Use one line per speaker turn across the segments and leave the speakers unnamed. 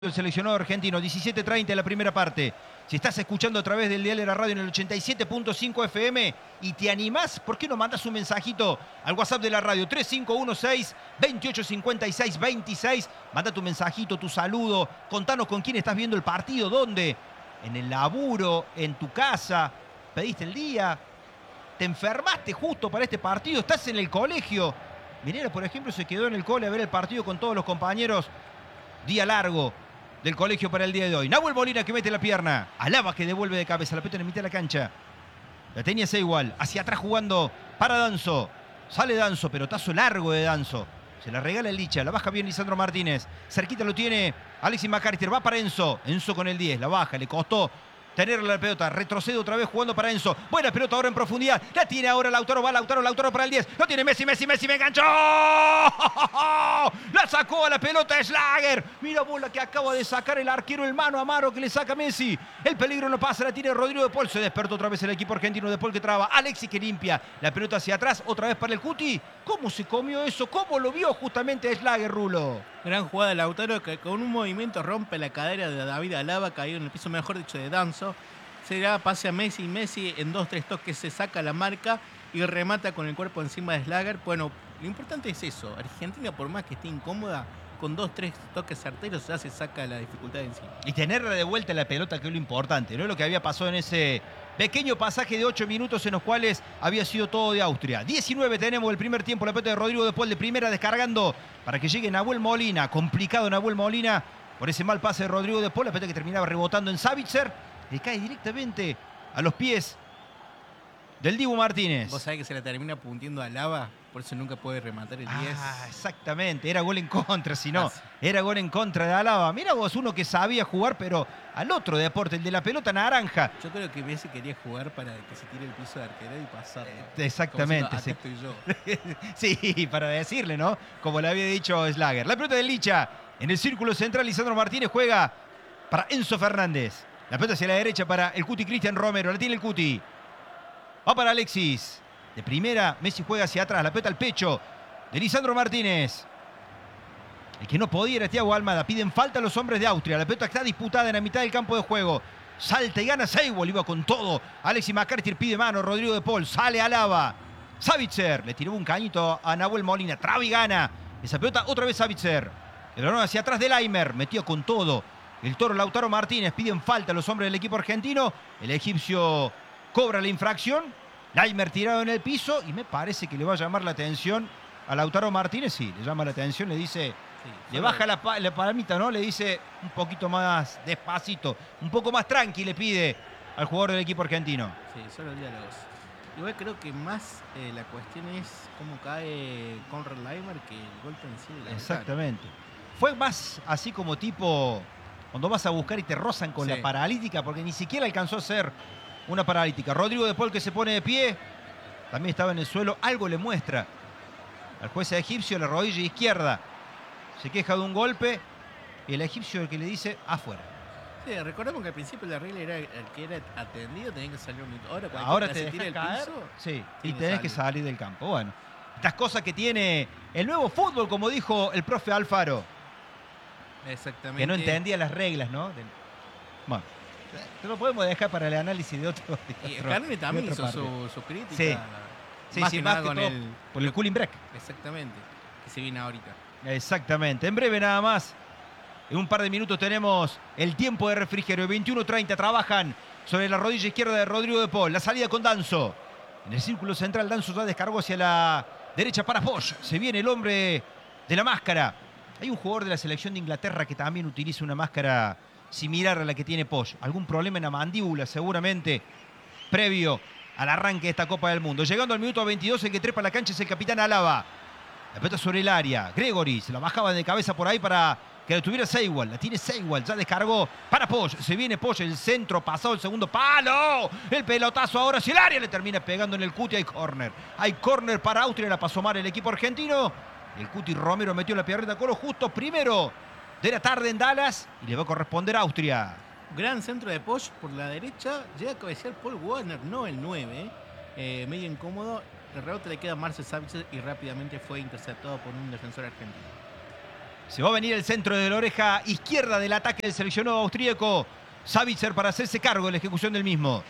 El seleccionado argentino, 17:30 en la primera parte. Si estás escuchando a través del dial de la radio en el 87.5 FM y te animás, ¿por qué no mandas un mensajito al WhatsApp de la radio? 3516-2856-26. Manda tu mensajito, tu saludo. Contanos con quién estás viendo el partido, dónde. En el laburo, en tu casa. Pediste el día. Te enfermaste justo para este partido. Estás en el colegio. Minera, por ejemplo, se quedó en el cole a ver el partido con todos los compañeros. Día largo del colegio para el día de hoy. Nahuel Molina que mete la pierna. Alaba que devuelve de cabeza. La pelota en la mitad de la cancha. La tenía igual. Hacia atrás jugando para Danzo. Sale Danzo. Pelotazo largo de Danzo. Se la regala el Licha. La baja bien Lisandro Martínez. Cerquita lo tiene Alexis McAllister. Va para Enzo. Enzo con el 10. La baja. Le costó tenerle la pelota. Retrocede otra vez jugando para Enzo. Buena pelota ahora en profundidad. La tiene ahora Lautaro. Va Lautaro para el 10. Lo tiene Messi. Me enganchó. La sacó a la pelota Schlager. Mira vos la que acaba de sacar el arquero, el mano a mano que le saca Messi. El peligro no pasa. La tiene Rodrigo de Paul. Se despertó otra vez el equipo argentino de Paul que traba. Alexis que limpia la pelota hacia atrás. Otra vez para el Cuti. ¿Cómo se comió eso? ¿Cómo lo vio justamente Schlager, Rulo?
Gran jugada de Lautaro que con un movimiento rompe la cadera de David Alaba, caído en el piso, mejor dicho, de Danzo. Se da pase a Messi. Messi en 2-3 toques se saca la marca y remata con el cuerpo encima de Schlager. Bueno, lo importante es eso. Argentina, por más que esté incómoda, con 2-3 toques certeros ya se saca la dificultad de encima.
Y tenerla de vuelta en la pelota, que es lo importante, ¿no? Lo que había pasado en ese pequeño pasaje de 8 minutos en los cuales había sido todo de Austria. 19 tenemos el primer tiempo, la pelota de Rodrigo de Paul de primera descargando para que llegue Nahuel Molina. Complicado Nahuel Molina por ese mal pase de Rodrigo de Paul. La pelota que terminaba rebotando en Savitzer. Le cae directamente a los pies del Dibu Martínez.
Vos sabés que se la termina puntiendo a Alaba, por eso nunca puede rematar el 10.
Exactamente, era gol en contra, si no, era gol en contra de Alaba. Mira vos, uno que sabía jugar, pero al otro deporte, el de la pelota naranja.
Yo creo que Messi quería jugar para que se tire el piso de arquero y pasar.
Exactamente.
Como si estoy yo.
Sí, para decirle, ¿no? Como le había dicho Schlager. La pelota del Licha en el círculo central, Lisandro Martínez juega para Enzo Fernández. La pelota hacia la derecha para el Cuti Cristian Romero, la tiene el Cuti. Va para Alexis. De primera, Messi juega hacia atrás. La pelota al pecho de Lisandro Martínez. El que no podía era Thiago Almada. Piden falta a los hombres de Austria. La pelota está disputada en la mitad del campo de juego. Salta y gana Seiwell. Iba con todo. Alexis McAllister pide mano. Rodrigo de Paul. Sale Alaba. Savitzer. Le tiró un cañito a Nahuel Molina. Traba y gana. Esa pelota otra vez Savitzer. El balón hacia atrás de Laimer. Metió con todo. El toro Lautaro Martínez. Piden falta a los hombres del equipo argentino. El egipcio cobra la infracción. Laimer tirado en el piso y me parece que le va a llamar la atención a Lautaro Martínez. Sí, le llama la atención, le dice, le baja la palmita, ¿no? Le dice un poquito más despacito, un poco más tranqui le pide al jugador del equipo argentino.
Sí, solo diálogos. Igual creo que más la cuestión es cómo cae Conrad Laimer que el golpe en sí.
Exactamente. Fue más así como tipo cuando vas a buscar y te rozan con la paralítica, porque ni siquiera alcanzó a ser una paralítica. Rodrigo de Paul que se pone de pie. También estaba en el suelo. Algo le muestra al juez egipcio la rodilla izquierda. Se queja de un golpe. Y el egipcio el que le dice afuera.
Sí, recordemos que al principio la regla era el que era atendido tenía que salir un minuto.
Ahora te dejan caer. Sí, y tenés que salir del campo. Bueno, estas cosas que tiene el nuevo fútbol, como dijo el profe Alfaro.
Exactamente.
Que no entendía las reglas, ¿no? Bueno. Lo podemos dejar para el análisis de otro.
Y Carne también hizo su crítica.
Sí, más que todo por el cooling break.
Exactamente, que se viene ahorita.
Exactamente. En breve nada más. En un par de minutos tenemos el tiempo de refrigerio. 21:30 trabajan sobre la rodilla izquierda de Rodrigo de Paul. La salida con Danzo. En el círculo central Danzo ya descargó hacia la derecha para Posch. Se viene el hombre de la máscara. Hay un jugador de la selección de Inglaterra que también utiliza una máscara similar a la que tiene Posch. Algún problema en la mandíbula seguramente previo al arranque de esta Copa del Mundo. Llegando al minuto 22, el que trepa la cancha es el capitán Alaba. La pelota sobre el área. Gregory se la bajaba de cabeza por ahí para que la tuviera Seiwell. La tiene Seiwell, ya descargó para Posch. Se viene Posch, el centro, pasado el segundo palo. El pelotazo ahora hacia el área. Le termina pegando en el Cuti. Hay córner. Hay córner para Austria. La pasó mal el equipo argentino. El Cuti Romero metió la piernita con lo justo. Primero de la tarde en Dallas y le va a corresponder a Austria.
Gran centro de Posch por la derecha. Llega a cabecear Paul Warner, no el 9. Medio incómodo. El rebote le queda a Marcel Savitzer y rápidamente fue interceptado por un defensor argentino.
Se va a venir el centro de la oreja izquierda del ataque del seleccionado austríaco. Sabitzer para hacerse cargo de la ejecución del mismo.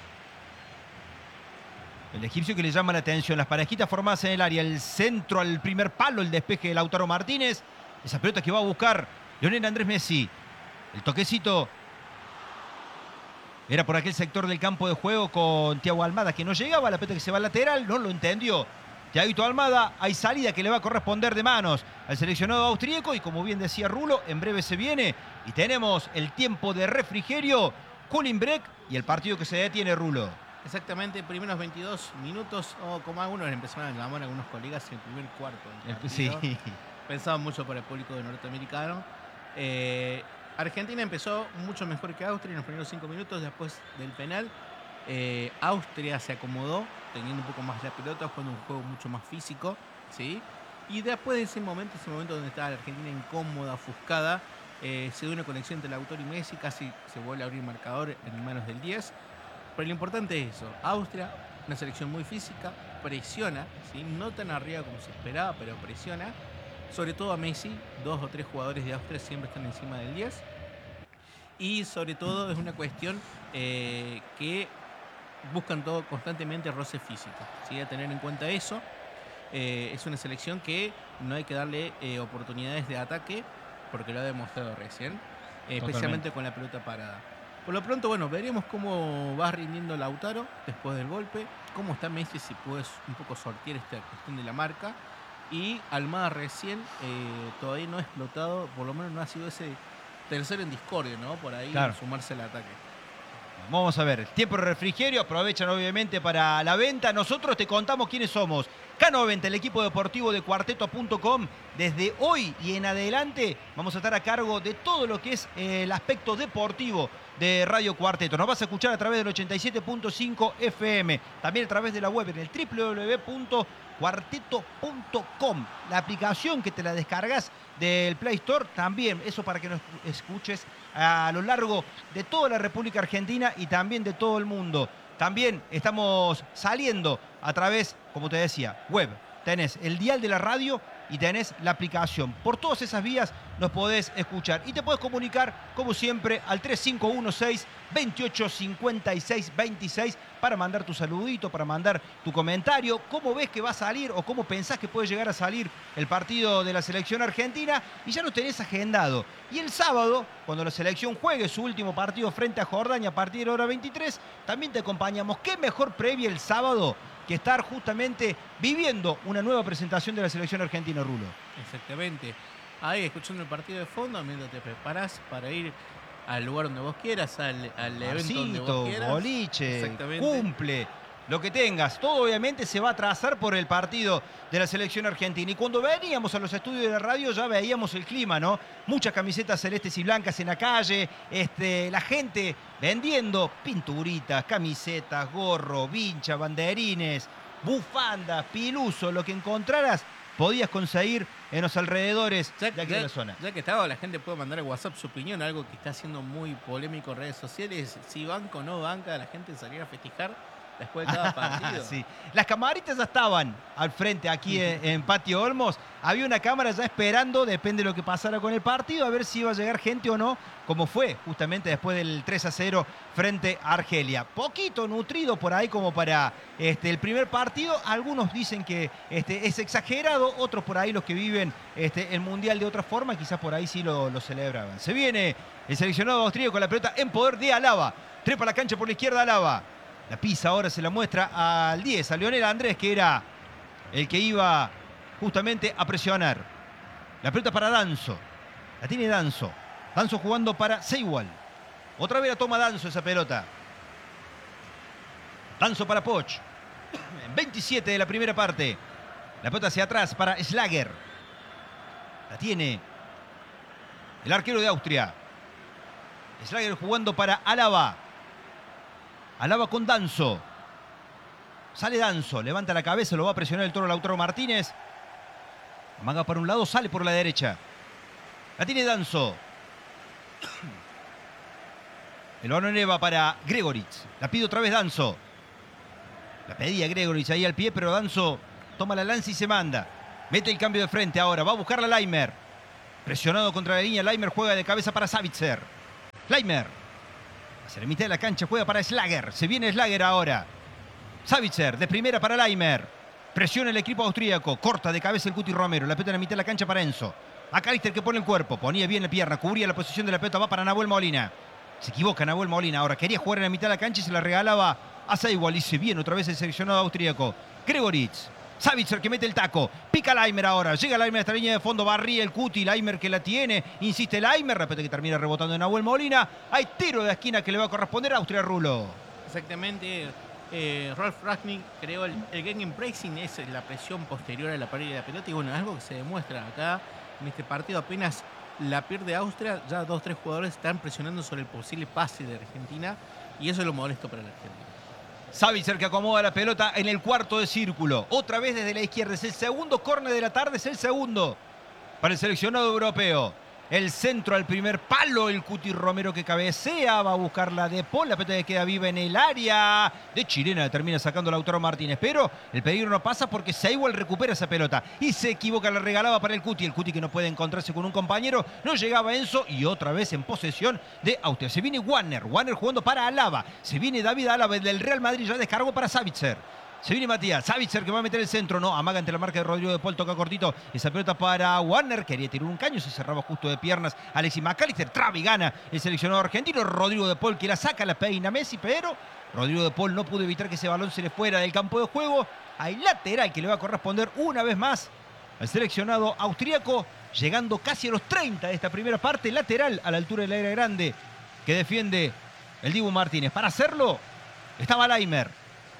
El egipcio que le llama la atención. Las parejitas formadas en el área. El centro al primer palo. El despeje de Lautaro Martínez. Esa pelota que va a buscar Lionel Andrés Messi. El toquecito era por aquel sector del campo de juego con Thiago Almada, que no llegaba. La pelota que se va al lateral. No lo entendió Thiaguito Almada. Hay salida que le va a corresponder de manos al seleccionado austríaco. Y como bien decía Rulo, en breve se viene. Y tenemos el tiempo de refrigerio. Cooling break y el partido que se detiene, Rulo.
Exactamente, primeros 22 minutos, o como algunos empezaron a llamar a algunos colegas en el primer cuarto.
Sí.
Pensaban mucho para el público norteamericano. Argentina empezó mucho mejor que Austria en los primeros 5 minutos después del penal. Austria se acomodó, teniendo un poco más la pelota, jugando un juego mucho más físico, ¿sí? Y después de ese momento donde estaba la Argentina incómoda, ofuscada, se dio una conexión entre Lautaro y Messi, casi se vuelve a abrir marcador en manos del 10. Pero lo importante es eso. Austria, una selección muy física, presiona, ¿sí? No tan arriba como se esperaba, pero presiona. Sobre todo a Messi, 2 o 3 jugadores de Austria siempre están encima del 10. Y sobre todo es una cuestión que buscan todo constantemente roce físico, ¿sí? A tener en cuenta eso. Es una selección que no hay que darle oportunidades de ataque, porque lo ha demostrado recién, especialmente con la pelota parada. Por lo pronto, bueno, veremos cómo va rindiendo Lautaro después del golpe, cómo está Messi, si puede un poco sortear esta cuestión de la marca. Y Almada recién todavía no ha explotado, por lo menos no ha sido ese tercero en discordia, ¿no? Por ahí claro, sumarse al ataque.
Vamos a ver, tiempo de refrigerio, aprovechan obviamente para la venta. Nosotros te contamos quiénes somos. K90, el equipo deportivo de Cuarteto.com. Desde hoy y en adelante vamos a estar a cargo de todo lo que es el aspecto deportivo de Radio Cuarteto. Nos vas a escuchar a través del 87.5 FM, también a través de la web en el www.cuarteto.com. La aplicación que te la descargas del Play Store también, eso para que nos escuches a lo largo de toda la República Argentina y también de todo el mundo. También estamos saliendo a través, como te decía, web. Tenés el dial de la radio y tenés la aplicación. Por todas esas vías nos podés escuchar. Y te podés comunicar, como siempre, al 3516-285626 para mandar tu saludito, para mandar tu comentario. ¿Cómo ves que va a salir o cómo pensás que puede llegar a salir el partido de la selección argentina? Y ya lo tenés agendado. Y el sábado, cuando la selección juegue su último partido frente a Jordania a partir de la hora 23, también te acompañamos. ¿Qué mejor previa el sábado que estar justamente viviendo una nueva presentación de la selección argentina, Rulo?
Exactamente. Ahí escuchando el partido de fondo, mientras te preparás para ir al lugar donde vos quieras, al evento donde vos quieras.
Boliche, cumple, lo que tengas. Todo obviamente se va a trazar por el partido de la selección argentina. Y cuando veníamos a los estudios de la radio ya veíamos el clima, ¿no? Muchas camisetas celestes y blancas en la calle, la gente vendiendo pinturitas, camisetas, gorro, vincha, banderines, bufandas, piluso, lo que encontraras podías conseguir en los alrededores de aquí de la zona.
Ya que estaba, la gente puede mandar a WhatsApp su opinión, algo que está siendo muy polémico en redes sociales. Si banca o no banca, la gente salir a festejar después de cada partido.
Sí. Las camaritas ya estaban al frente aquí en Patio Olmos. Había una cámara ya esperando, depende de lo que pasara con el partido, a ver si iba a llegar gente o no, como fue justamente después del 3-0 frente a Argelia. Poquito nutrido por ahí como para el primer partido. Algunos dicen que es exagerado, otros por ahí los que viven el Mundial de otra forma, quizás por ahí sí lo celebraban. Se viene el seleccionado austríaco con la pelota en poder de Alaba. Trepa la cancha por la izquierda Alaba. La pisa ahora, se la muestra al 10, a Lionel Andrés, que era el que iba justamente a presionar. La pelota para Danzo. La tiene Danzo. Danzo jugando para Seiwal. Otra vez la toma Danzo esa pelota. Danzo para Poch. 27 de la primera parte. La pelota hacia atrás para Schlager. La tiene el arquero de Austria. Schlager jugando para Alaba. Alaba con Danzo. Sale Danzo, levanta la cabeza, lo va a presionar el toro Lautaro Martínez. Amaga para un lado, sale por la derecha. La tiene Danzo. El balón eleva para Gregoritz. La pide otra vez Danzo. La pedía Gregoritz ahí al pie, pero Danzo toma la lanza y se manda. Mete el cambio de frente ahora, va a buscar la Laimer. Presionado contra la línea, Laimer juega de cabeza para Savitzer. Laimer. Hacia la mitad de la cancha juega para Schlager. Se viene Schlager ahora. Savitzer de primera para Laimer. Presiona el equipo austríaco. Corta de cabeza el Cuti Romero. La pelota en la mitad de la cancha para Enzo. McAllister que pone el cuerpo. Ponía bien la pierna. Cubría la posición de la pelota. Va para Nahuel Molina. Se equivoca Nahuel Molina. Ahora quería jugar en la mitad de la cancha y se la regalaba a Seiwald. Y se viene otra vez el seleccionado austríaco. Gregoritsch. Savitzer que mete el taco. Pica Laimer ahora. Llega Laimer a esta línea de fondo. Barría el Cuti. Laimer que la tiene. Insiste Laimer. Repete que termina rebotando en Nahuel Molina. Hay tiro de esquina que le va a corresponder a Austria, Rulo.
Exactamente. Rolf Rangnick creó el Gegenpressing, es la presión posterior a la pared de la pelota. Y bueno, algo que se demuestra acá en este partido. Apenas la pierde Austria, ya 2-3 jugadores están presionando sobre el posible pase de Argentina. Y eso es lo molesto para la Argentina.
Savitzer que acomoda la pelota en el cuarto de círculo. Otra vez desde la izquierda. Es el segundo córner de la tarde. Es el segundo para el seleccionado europeo. El centro al primer palo. El Cuti Romero que cabecea. Va a buscar la de Paul. La pelota que queda viva en el área de chilena. Termina sacando Lautaro Martínez. Pero el peligro no pasa porque Seiwald recupera esa pelota. Y se equivoca. La regalaba para el Cuti. El Cuti que no puede encontrarse con un compañero. No llegaba Enzo. Y otra vez en posesión de Austria. Se viene Warner. Warner jugando para Alaba. Se viene David Alaba del Real Madrid. Ya descargó para Savitzer. Se viene Matías. Savitzer que va a meter el centro. No, amaga ante la marca de Rodrigo de Paul. Toca cortito. Esa pelota para Warner. Quería tirar un caño. Se cerraba justo de piernas. Alexis McAllister traba y gana el seleccionado argentino. Rodrigo de Paul que la saca, la peina Messi. Pero Rodrigo de Paul no pudo evitar que ese balón se le fuera del campo de juego. Hay lateral que le va a corresponder una vez más al seleccionado austríaco. Llegando casi a los 30 de esta primera parte. Lateral a la altura del área grande que defiende el Dibu Martínez. Para hacerlo estaba Laimer.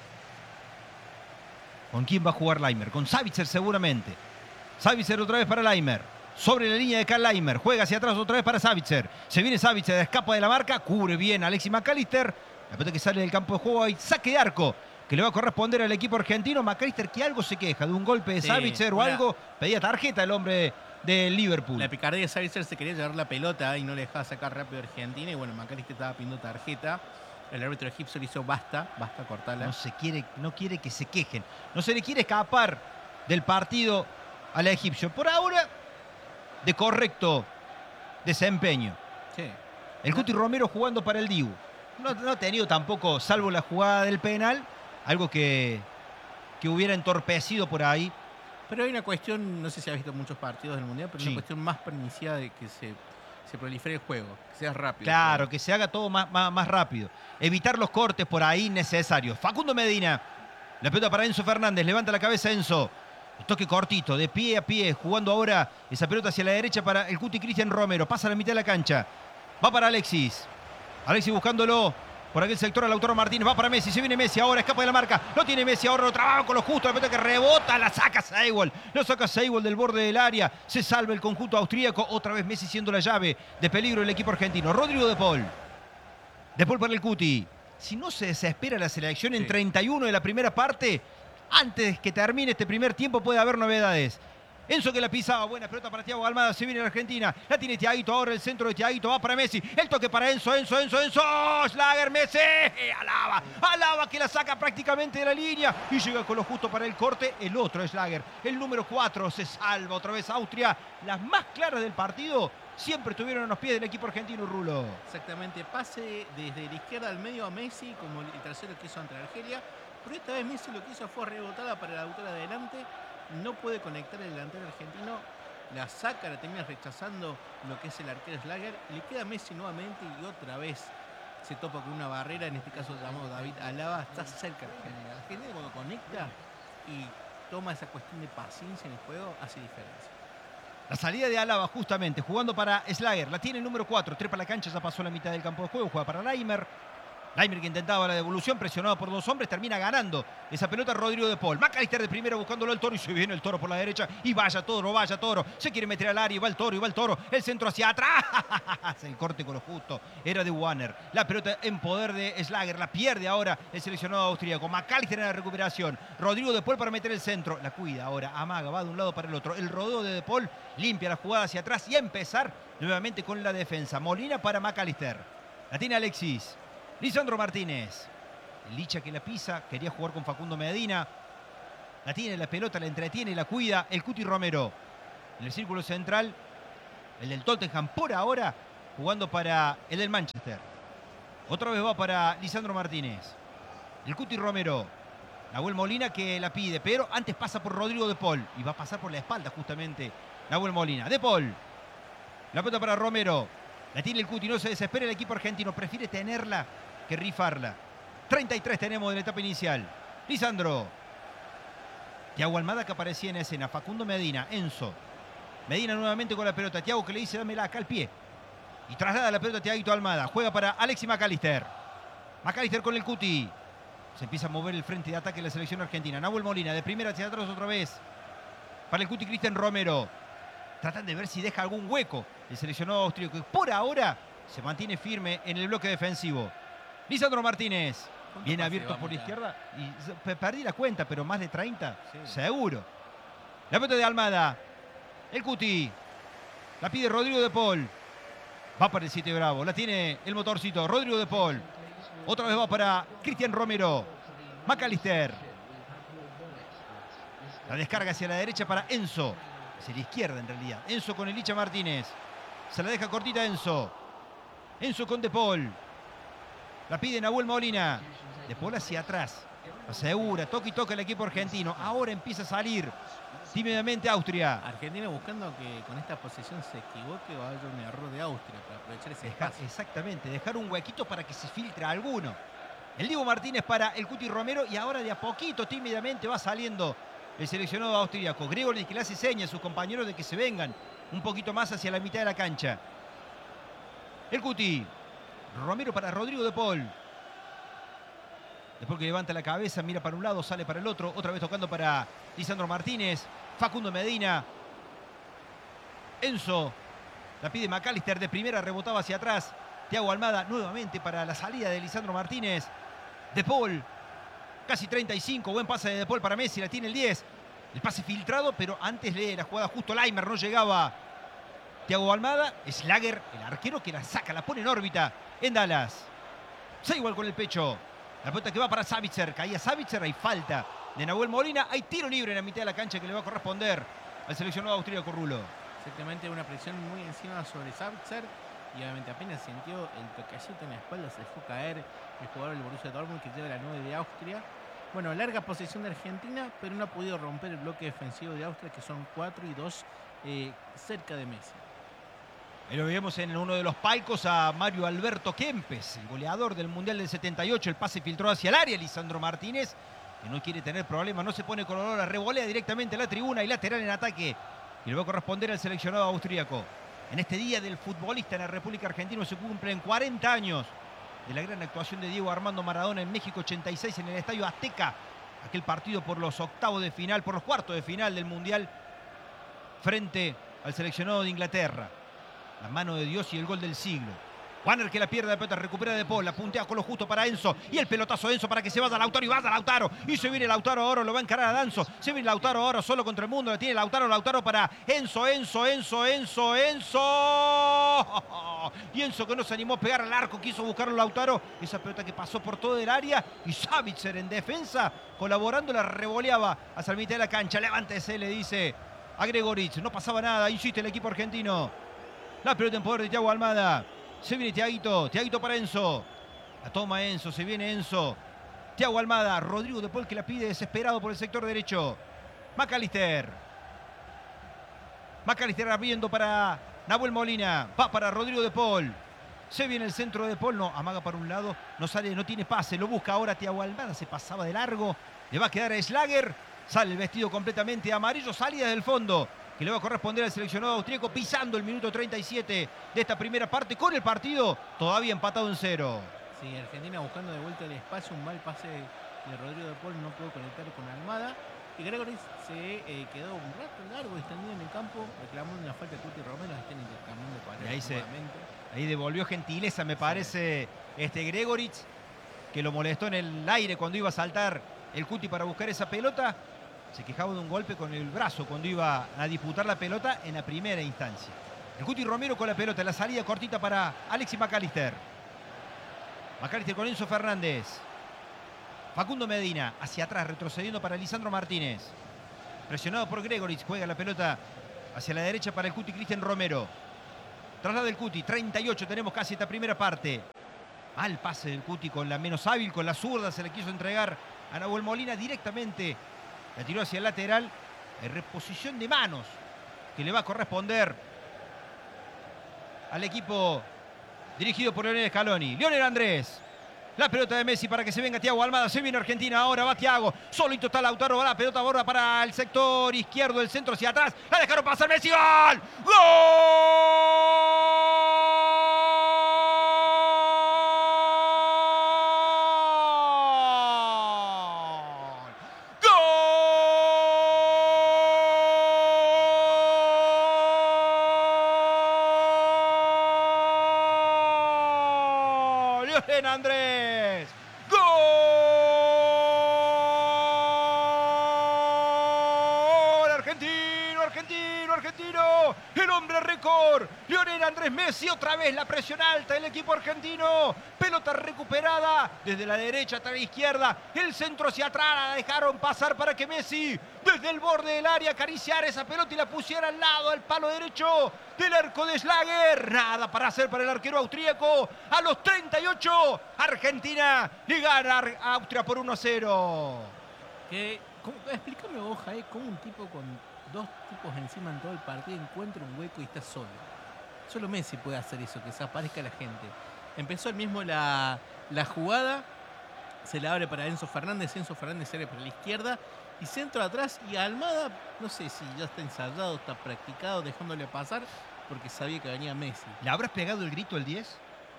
¿Con quién va a jugar Laimer? Con Savitzer seguramente. Savitzer otra vez para Laimer. Sobre la línea de Karl Laimer. Juega hacia atrás otra vez para Savitzer. Se viene Savitzer, escapa de la marca. Cubre bien a Alexis McAllister. La pelota que sale del campo de juego. Hay saque de arco que le va a corresponder al equipo argentino. McAllister que algo se queja de un golpe de Savitzer o algo. Pedía tarjeta el hombre de Liverpool.
La picardía de Savitzer se quería llevar la pelota y no le dejaba sacar rápido a Argentina. Y bueno, McAllister estaba pidiendo tarjeta. El árbitro egipcio le hizo basta cortarla.
No quiere que se quejen. No se le quiere escapar del partido al egipcio. Por ahora, de correcto desempeño.
Sí.
El Cuti Romero jugando para el Dibu. No ha tenido tampoco, salvo la jugada del penal, algo que hubiera entorpecido por ahí.
Pero hay una cuestión, no sé si has visto muchos partidos del Mundial, pero
Sí.
una cuestión más pernicida de que se prolifere el juego, que sea rápido.
Claro, que se haga todo más rápido. Evitar los cortes por ahí necesarios. Facundo Medina. La pelota para Enzo Fernández. Levanta la cabeza Enzo. El toque cortito, de pie a pie. Jugando ahora esa pelota hacia la derecha para el Cuti Cristian Romero. Pasa a la mitad de la cancha. Va para Alexis. Alexis buscándolo por aquel sector a Lautaro Martínez. Va para Messi. Se viene Messi. Ahora escapa de la marca. Lo tiene Messi. Ahora lo trabaja con lo justo. La pelota que rebota. La saca Seiwald. Lo saca Seiwald del borde del área. Se salva el conjunto austríaco. Otra vez Messi siendo la llave de peligro del equipo argentino. Rodrigo de Paul. De Paul para el Cuti. Si no se desespera la selección en 31 de la primera parte, antes que termine este primer tiempo puede haber novedades. Enzo que la pisaba, buena pelota para Thiago Almada, se viene la Argentina, la tiene Thiaguito, ahora el centro de Thiaguito, va para Messi, el toque para Enzo, Schlager, Messi, Alaba que la saca prácticamente de la línea y llega con lo justo para el corte, el otro Schlager, el número 4, se salva otra vez Austria, las más claras del partido siempre estuvieron en los pies del equipo argentino, Rulo.
Exactamente, pase desde la izquierda al medio a Messi, como el tercero que hizo ante Argelia, pero esta vez Messi lo que hizo fue rebotada para la autora de adelante. No puede conectar el delantero argentino, la saca, la termina rechazando lo que es el arquero Schlager, le queda Messi nuevamente y otra vez se topa con una barrera, en este caso llamado David Alaba, está cerca de Argentina. Argentina cuando conecta y toma esa cuestión de paciencia en el juego, hace diferencia.
La salida de Alaba justamente, jugando para Schlager, la tiene el número 4, trepa la cancha, ya pasó la mitad del campo de juego, juega para Laimer. Laimer que intentaba la devolución, presionado por dos hombres, termina ganando esa pelota Rodrigo de Paul. McAllister de primera buscándolo al Toro y se viene el Toro por la derecha y vaya Toro. Se quiere meter al área y va el Toro. El centro hacia atrás. El corte con lo justo era de Warner. La pelota en poder de Schlager. La pierde ahora el seleccionado austríaco. McAllister en la recuperación. Rodrigo de Paul para meter el centro. La cuida ahora. Amaga, va de un lado para el otro. El rodeo de Paul limpia la jugada hacia atrás y a empezar nuevamente con la defensa. Molina para McAllister. La tiene Alexis. Lisandro Martínez. El Licha que la pisa. Quería jugar con Facundo Medina. La tiene la pelota, la entretiene, la cuida. El Cuti Romero. En el círculo central. el del Tottenham por ahora, jugando para el del Manchester. Otra vez va para Lisandro Martínez. El Cuti Romero. Nahuel Molina que la pide, pero antes pasa por Rodrigo de Paul. Y va a pasar por la espalda justamente Nahuel Molina. De Paul. La pelota para Romero. La tiene el Cuti, no se desespera el equipo argentino. Prefiere tenerla que rifarla. 33 tenemos de la etapa inicial. Lisandro. Thiago Almada que aparecía en escena. Facundo Medina. Enzo. Medina nuevamente con la pelota. Thiago que le dice dámela acá al pie. Y traslada la pelota a Thiaguito Almada. Juega para Alexis McAllister. McAllister con el Cuti. Se empieza a mover el frente de ataque de la selección argentina. Nahuel Molina de primera hacia atrás otra vez. Para el Cuti Cristian Romero. Tratan de ver si deja algún hueco el seleccionado austríaco. Que por ahora se mantiene firme en el bloque defensivo. Lisandro Martínez. Bien abierto por izquierda. Y perdí la cuenta, pero más de 30. Sí. Seguro. La pelota de Almada. El Cuti. La pide Rodrigo de Paul. Va para el 7 Bravo. La tiene el motorcito. Rodrigo de Paul. Otra vez va para Cristian Romero. McAllister. La descarga hacia la derecha para Enzo. Hacia la izquierda en realidad. Enzo con el Licha Martínez. Se la deja cortita Enzo. Enzo con De Paul. La pide Nahuel Molina. De Paul hacia atrás. Asegura. Toca y toca el equipo argentino. Ahora empieza a salir tímidamente Austria.
Argentina buscando que con esta posesión se equivoque o haya un error de Austria para aprovechar ese espacio.
Exactamente, dejar un huequito para que se filtre alguno. El Dibu Martínez para el Cuti Romero y ahora de a poquito, tímidamente va saliendo el seleccionado austríaco. Gregori que le hace señas a sus compañeros de que se vengan un poquito más hacia la mitad de la cancha. El Cuti. Romero para Rodrigo de Paul. Después que levanta la cabeza, mira para un lado, sale para el otro. Otra vez tocando para Lisandro Martínez. Facundo Medina. Enzo. La pide McAllister de primera, rebotaba hacia atrás. Thiago Almada nuevamente para la salida de Lisandro Martínez. De Paul. Casi 35. Buen pase de Paul para Messi. La tiene el 10. El pase filtrado, pero antes de la jugada justo Laimer no llegaba. Thiago Almada. Schlager, el arquero que la saca, la pone en órbita en Dallas. Se igual con el pecho. La pelota que va para Savitzer. Caía Savitzer. Hay falta de Nahuel Molina. Hay tiro libre en la mitad de la cancha que le va a corresponder al seleccionado austríaco Rulo.
Exactamente, una presión muy encima sobre Savitzer. Y obviamente apenas sintió el toquecito en la espalda, se dejó caer el jugador del Borussia Dortmund que lleva la 9 de Austria. Bueno, larga posesión de Argentina, pero no ha podido romper el bloque defensivo de Austria, que son 4 y 2 cerca de Messi.
Ahí lo vemos en uno de los palcos a Mario Alberto Kempes, el goleador del Mundial del 78. El pase filtró hacia el área. Lisandro Martínez, que no quiere tener problemas, no se pone con olor, revolea directamente a la tribuna y lateral en ataque. Y le va a corresponder al seleccionado austríaco. En este día del futbolista en la República Argentina se cumplen 40 años de la gran actuación de Diego Armando Maradona en México 86 en el Estadio Azteca. Aquel partido por los octavos de final, por los cuartos de final del Mundial frente al seleccionado de Inglaterra. La mano de Dios y el gol del siglo. Wanner que la pierde de pelota, recupera de Paul, la puntea con lo justo para Enzo. Y el pelotazo de Enzo para que se vaya Lautaro y vaya Lautaro. Y se viene Lautaro ahora, lo va a encarar a Danzo. Se viene Lautaro ahora solo contra el mundo. La tiene Lautaro para Enzo. Y Enzo que no se animó a pegar al arco, quiso buscarlo Lautaro. Esa pelota que pasó por todo el área. Y Savitzer en defensa, colaborando, la revoleaba hacia la mitad de la cancha. Levántese, le dice a Gregoric. No pasaba nada, insiste el equipo argentino. La pelota en poder de Thiago Almada. Se viene Thiaguito para Enzo. La toma Enzo, se viene Enzo. Thiago Almada, Rodrigo de Paul que la pide desesperado por el sector derecho. McAllister abriendo para Nahuel Molina. Va para Rodrigo de Paul. Se viene el centro de Paul, no, amaga para un lado. No sale, no tiene pase, lo busca ahora Thiago Almada. Se pasaba de largo. Le va a quedar a Schlager. Sale el vestido completamente amarillo, salida del fondo, que le va a corresponder al seleccionado austríaco, pisando el minuto 37 de esta primera parte, con el partido todavía empatado en 0.
Sí, Argentina buscando de vuelta el espacio, un mal pase de Rodrigo de Paul, no pudo conectar con Almada. Y Gregory se quedó un rato largo extendido en el campo, reclamando una falta de Cuti Romero, están intercambiando paredes.
Ahí devolvió gentileza, me parece, Gregoric, que lo molestó en el aire cuando iba a saltar el Cuti para buscar esa pelota. Se quejaba de un golpe con el brazo cuando iba a disputar la pelota en la primera instancia. El Cuti Romero con la pelota, la salida cortita para Alexis McAllister. McAllister con Enzo Fernández. Facundo Medina hacia atrás, retrocediendo para Lisandro Martínez. Presionado por Gregoric, juega la pelota hacia la derecha para el Cuti Cristian Romero. Traslada el Cuti, 38 tenemos casi esta primera parte. Mal pase del Cuti con la menos hábil, con la zurda, se le quiso entregar a Nahuel Molina directamente. La tiró hacia el lateral. En reposición de manos que le va a corresponder al equipo dirigido por Lionel Scaloni. Lionel Andrés. La pelota de Messi para que se venga Thiago Almada. Se viene Argentina. Ahora va Thiago. Solito está Lautaro. Va la pelota borda para el sector izquierdo. El centro hacia atrás. La dejaron pasar Messi. ¡Gol! ¡Gol! Lionel Andrés. ¡Gol! Argentino, argentino, argentino. El hombre récord. Lionel Andrés Messi. Otra vez la presión alta del equipo argentino. Pelota recuperada desde la derecha hasta la izquierda. El centro hacia atrás. La dejaron pasar para que Messi desde el borde del área acariciara esa pelota y la pusiera al lado del palo derecho del arco de Schlager. Nada para hacer para el arquero austríaco. A los 38, Argentina le gana a Austria por 1-0.
Explícame vos, Jaé, cómo un tipo con dos tipos encima en todo el partido encuentra un hueco y está solo. Solo Messi puede hacer eso, que desaparezca la gente. Empezó el mismo la jugada, se la abre para Enzo Fernández se abre para la izquierda y centro atrás, y Almada, no sé si ya está ensayado, está practicado, dejándole pasar, porque sabía que venía Messi.
¿Le habrás pegado el grito el 10?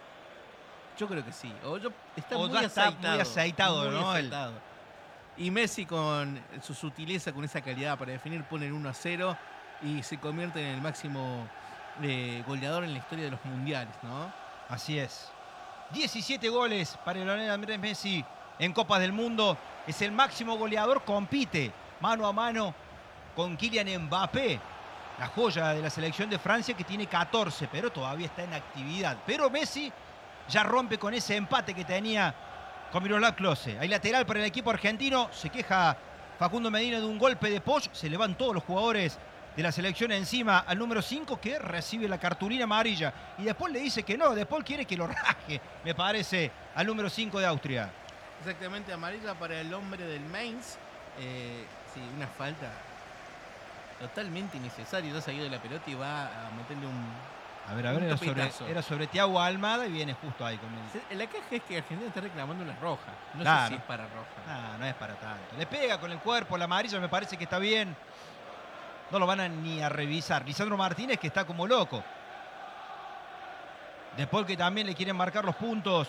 Yo creo que sí. Está
O
muy
ya está
aceitado,
muy aceitado,
muy
¿no?
aceitado. Y Messi, con su sutileza, con esa calidad para definir, pone el 1-0 y se convierte en el máximo goleador en la historia de los mundiales, ¿no?
Así es. 17 goles para Lionel Andrés Messi en Copas del Mundo. Es el máximo goleador, compite mano a mano con Kylian Mbappé, la joya de la selección de Francia, que tiene 14, pero todavía está en actividad. Pero Messi ya rompe con ese empate que tenía con Miroslav Klose. Hay lateral para el equipo argentino. Se queja Facundo Medina de un golpe de Poch. Se le van todos los jugadores de la selección encima al número 5, que recibe la cartulina amarilla. Y después le dice que no. Después quiere que lo raje, me parece, al número 5 de Austria.
Exactamente, amarilla para el hombre del Mainz. Sí, una falta totalmente innecesaria. Ya ha salido de la pelota y va a meterle un...
A ver, era sobre Thiago Almada y viene justo ahí con él.
La queja es que Argentina está reclamando una roja. No
claro.
sé si es para roja.
No es para tanto. Le pega con el cuerpo, la amarilla me parece que está bien. No lo van ni a revisar. Lisandro Martínez, que está como loco. Después que también le quieren marcar los puntos